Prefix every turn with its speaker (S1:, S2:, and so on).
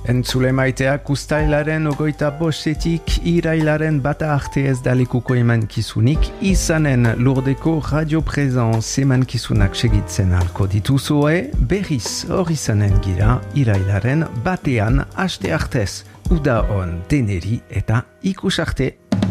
S1: Entzule maiteak ustailaren 25etik irailaren 1 arte ez dalekuko emankizunik izanen Lurdeko Radio Presence emankizunak segitzen alko dituzue, berriz hor izanen gira irailaren 1 aste artez. Uda on deneri eta ikus arte.